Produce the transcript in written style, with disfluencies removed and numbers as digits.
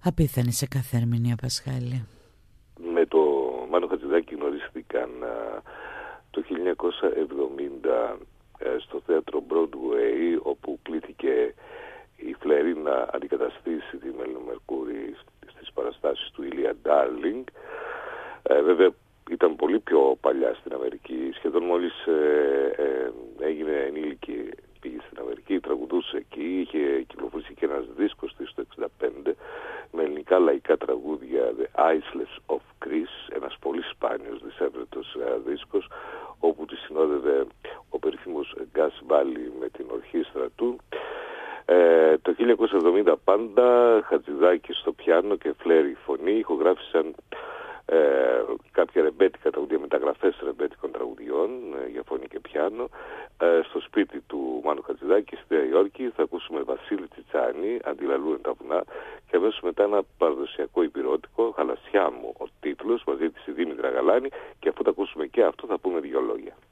Απίθανη σε κάθε ερμηνεία, Πασχάλη. Με το Μάνο Χατζηδάκη γνωρίστηκαν το 1970 στο θέατρο Broadway, όπου κλήθηκε η Φλερή να αντικαταστήσει τη Μέλλον Μερκούρη στις παραστάσεις του Ηλία Ντάρλινγκ. Βέβαια ήταν πολύ πιο παλιά στην Αμερική, σχεδόν μόλις έγινε ενήλικη, πήγε στην Αμερική, τραγουδούσε εκεί, είχε κυκλοφορήσει και ένας δίσκος της το 1965 με ελληνικά λαϊκά τραγούδια, The Isles of Greece, ένας πολύ σπάνιος δισεύρετος δίσκος, όπου τη συνόδευε ο περίφημος Γκάς Μπάλι με την ορχήστρα του. Το 1970 πάντα Χατζηδάκη στο πιάνο και Φλέρη φωνή ηχογράφησαν κάποια ρεμπέτικα τραγουδία, μεταγραφές ρεμπέτικων τραγουδιών για φωνή και πιάνο στο σπίτι του Μάνου Χατζηδάκη στη Νέα Υόρκη. Θα ακούσουμε Βασίλη Τσιτσάνη, Αντιλαλούρεν τα βουνά, και αμέσως μετά ένα παραδοσιακό υπηρώτικο, Χαλασιά μου ο τίτλος, μαζί της η Δήμητρα Γαλάνη, και αφού τα ακούσουμε και αυτό θα πούμε δύο λόγια.